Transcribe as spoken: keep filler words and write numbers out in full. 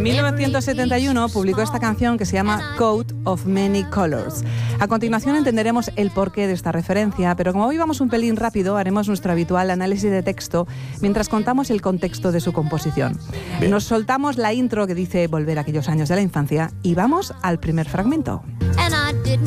mil novecientos setenta y uno publicó esta canción que se llama Coat of Many Colors. A continuación entenderemos el porqué de esta referencia, pero como hoy vamos un pelín rápido, haremos nuestro habitual análisis de texto mientras contamos el contexto de su composición. Bien. Nos soltamos la intro que dice volver a aquellos años de la infancia y vamos al primer fragmento.